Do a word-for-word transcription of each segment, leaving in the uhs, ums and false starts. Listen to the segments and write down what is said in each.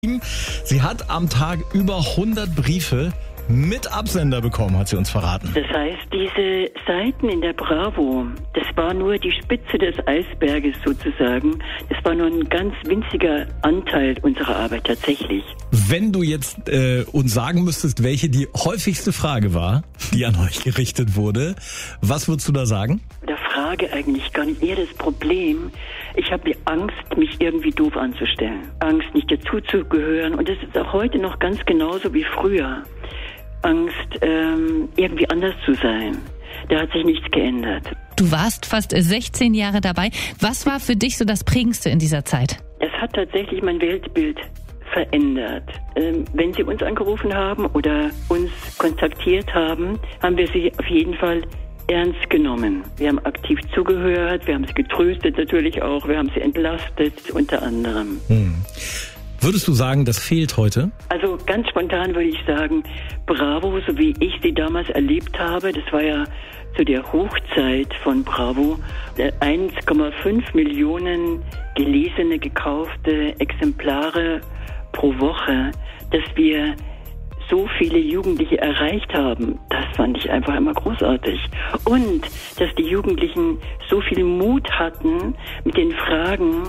Sie hat am Tag über hundert Briefe mit Absender bekommen, hat sie uns verraten. Das heißt, diese Seiten in der Bravo, das war nur die Spitze des Eisberges sozusagen. Das war nur ein ganz winziger Anteil unserer Arbeit tatsächlich. Wenn du jetzt äh, uns sagen müsstest, welche die häufigste Frage war, die an euch gerichtet wurde, was würdest du da sagen? Der Frage eigentlich gar nicht, eher das Problem. Ich habe die Angst, mich irgendwie doof anzustellen. Angst, nicht dazuzugehören. Und das ist auch heute noch ganz genauso wie früher. Angst, ähm, irgendwie anders zu sein. Da hat sich nichts geändert. Du warst fast sechzehn Jahre dabei. Was war für dich so das Prägendste in dieser Zeit? Es hat tatsächlich mein Weltbild verändert. Ähm, wenn Sie uns angerufen haben oder uns kontaktiert haben, haben wir Sie auf jeden Fall ernst genommen. Wir haben aktiv zugehört, wir haben sie getröstet natürlich auch, wir haben sie entlastet unter anderem. Hm. Würdest du sagen, das fehlt heute? Also ganz spontan würde ich sagen, Bravo, so wie ich sie damals erlebt habe, das war ja zu der Hochzeit von Bravo, eins Komma fünf Millionen gelesene, gekaufte Exemplare pro Woche, dass wir so viele Jugendliche erreicht haben, das fand ich einfach immer großartig. Und dass die Jugendlichen so viel Mut hatten, mit den Fragen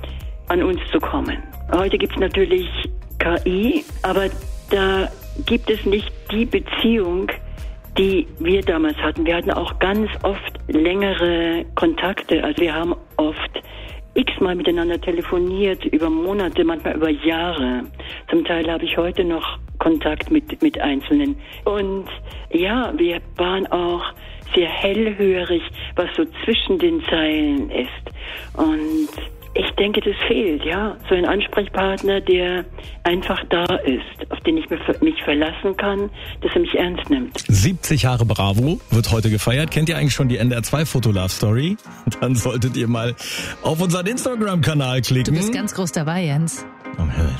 an uns zu kommen. Heute gibt es natürlich K I, aber da gibt es nicht die Beziehung, die wir damals hatten. Wir hatten auch ganz oft längere Kontakte. Also wir haben oft x-mal miteinander telefoniert, über Monate, manchmal über Jahre. Zum Teil habe ich heute noch Kontakt mit, mit Einzelnen. Und ja, wir waren auch sehr hellhörig, was so zwischen den Zeilen ist. Und ich denke, das fehlt, ja. So ein Ansprechpartner, der einfach da ist, auf den ich mich verlassen kann, dass er mich ernst nimmt. siebzig Jahre Bravo wird heute gefeiert. Kennt ihr eigentlich schon die N D R zwei Fotolove-Story? Dann solltet ihr mal auf unseren Instagram-Kanal klicken. Du bist ganz groß dabei, Jens. Um Himmels